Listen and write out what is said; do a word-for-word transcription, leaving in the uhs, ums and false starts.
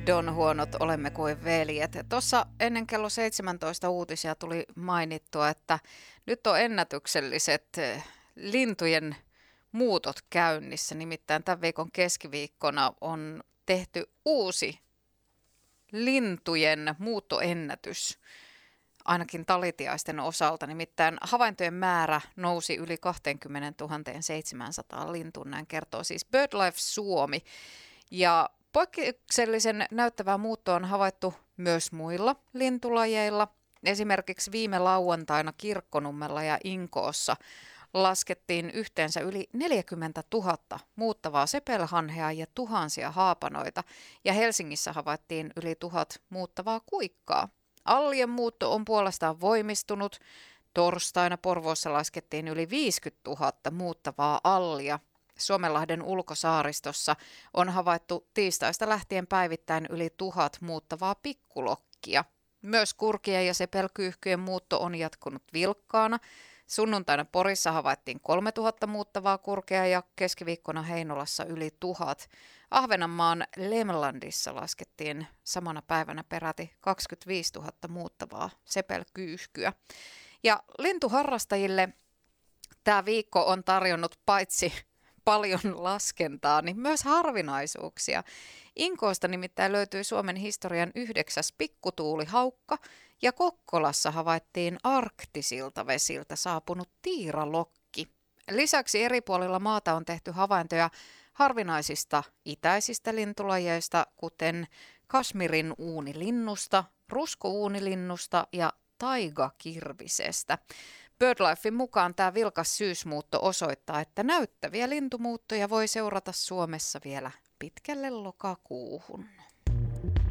Don huonot olemme kuin veljet. Tuossa ennen kello seitsemäntoista uutisia tuli mainittua, että nyt on ennätykselliset eh, lintujen muutot käynnissä. Nimittäin tämän viikon keskiviikkona on tehty uusi lintujen muuttoennätys, ainakin talitiaisten osalta. Nimittäin havaintojen määrä nousi yli kaksikymmentätuhatta seitsemänsataa lintuun, näin kertoo siis BirdLife Suomi. Ja poikkeuksellisen näyttävää muuttoa on havaittu myös muilla lintulajeilla. Esimerkiksi viime lauantaina Kirkkonummella ja Inkoossa laskettiin yhteensä yli neljäkymmentätuhatta muuttavaa sepelhanhea ja tuhansia haapanoita, ja Helsingissä havaittiin yli tuhat muuttavaa kuikkaa. Allien muutto on puolestaan voimistunut. Torstaina Porvoossa laskettiin yli viisikymmentätuhatta muuttavaa allia. Suomenlahden ulkosaaristossa on havaittu tiistaista lähtien päivittäin yli tuhat muuttavaa pikkulokkia. Myös kurkien ja sepelkyyhkyjen muutto on jatkunut vilkkaana. Sunnuntaina Porissa havaittiin kolmetuhatta muuttavaa kurkea ja keskiviikkona Heinolassa yli tuhat. Ahvenanmaan Lemlandissa laskettiin samana päivänä peräti kaksikymmentäviisituhatta muuttavaa sepelkyyhkyä. Ja lintuharrastajille tämä viikko on tarjonnut paitsi paljon laskentaa, niin myös harvinaisuuksia. Inkoosta nimittäin löytyy Suomen historian yhdeksäs pikkutuulihaukka, ja Kokkolassa havaittiin arktisilta vesiltä saapunut tiiralokki. Lisäksi eri puolilla maata on tehty havaintoja harvinaisista itäisistä lintulajeista, kuten Kashmirin uunilinnusta, ruskouunilinnusta ja taigakirvisestä. BirdLifein mukaan tämä vilkas syysmuutto osoittaa, että näyttäviä lintumuuttoja voi seurata Suomessa vielä pitkälle lokakuuhun.